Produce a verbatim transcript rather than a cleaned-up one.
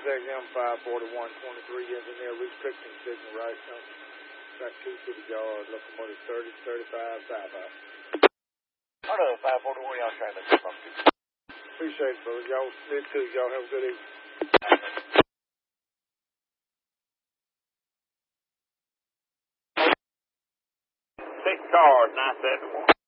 Sirius X M five forty-one twenty-three, engineer restricting signal right now. Track two to the yard, locomotive thirty thirty-five southbound. Hold on, five forty-one, y'all trying to come up to. Appreciate it, brother. Y'all did too. Y'all have a good evening. Six cars, nine seven one.